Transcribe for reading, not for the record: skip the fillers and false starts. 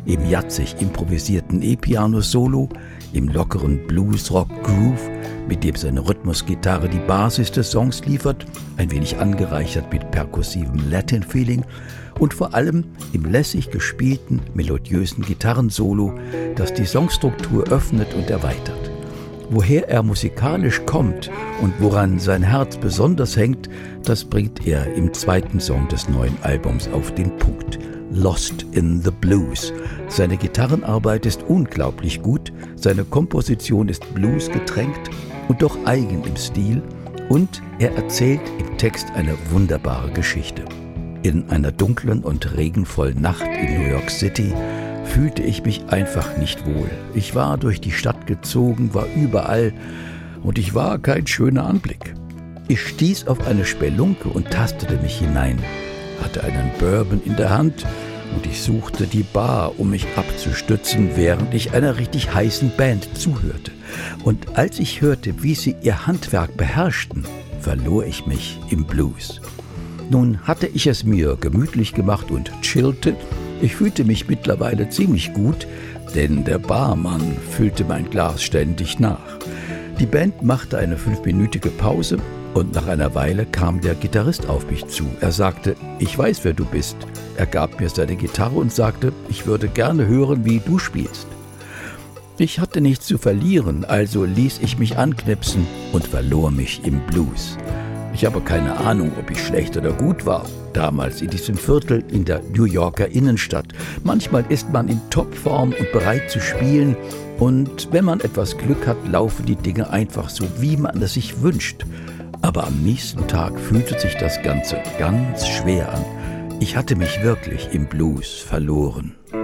im jatzig improvisierten E-Piano-Solo, im lockeren Blues-Rock-Groove, mit dem seine Rhythmusgitarre die Basis des Songs liefert, ein wenig angereichert mit perkussivem Latin-Feeling und vor allem im lässig gespielten, melodiösen Gitarrensolo, das die Songstruktur öffnet und erweitert. Woher er musikalisch kommt und woran sein Herz besonders hängt, das bringt er im zweiten Song des neuen Albums auf den Punkt. Lost in the Blues. Seine Gitarrenarbeit ist unglaublich gut, seine Komposition ist bluesgetränkt und doch eigen im Stil und er erzählt im Text eine wunderbare Geschichte. In einer dunklen und regenvollen Nacht in New York City fühlte ich mich einfach nicht wohl. Ich war durch die Stadt gezogen, war überall und ich war kein schöner Anblick. Ich stieß auf eine Spelunke und tastete mich hinein, hatte einen Bourbon in der Hand und ich suchte die Bar, um mich abzustützen, während ich einer richtig heißen Band zuhörte. Und als ich hörte, wie sie ihr Handwerk beherrschten, verlor ich mich im Blues. Nun hatte ich es mir gemütlich gemacht und chillte. Ich fühlte mich mittlerweile ziemlich gut, denn der Barmann füllte mein Glas ständig nach. Die Band machte eine 5-minütige Pause und nach einer Weile kam der Gitarrist auf mich zu. Er sagte, ich weiß, wer du bist. Er gab mir seine Gitarre und sagte, ich würde gerne hören, wie du spielst. Ich hatte nichts zu verlieren, also ließ ich mich anknipsen und verlor mich im Blues. Ich habe keine Ahnung, ob ich schlecht oder gut war, damals in diesem Viertel in der New Yorker Innenstadt. Manchmal ist man in Topform und bereit zu spielen und wenn man etwas Glück hat, laufen die Dinge einfach so, wie man es sich wünscht. Aber am nächsten Tag fühlte sich das Ganze ganz schwer an. Ich hatte mich wirklich im Blues verloren.